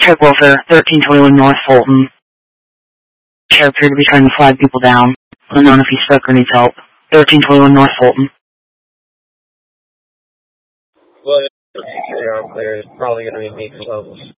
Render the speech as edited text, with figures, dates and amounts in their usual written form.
Traffic Welfare, 1321 North Fulton. Sheriff appeared to be trying to flag people down. Unknown if he's stuck or needs help. 1321 North Fulton. Well, you're all clear. It's probably going to be me for levels.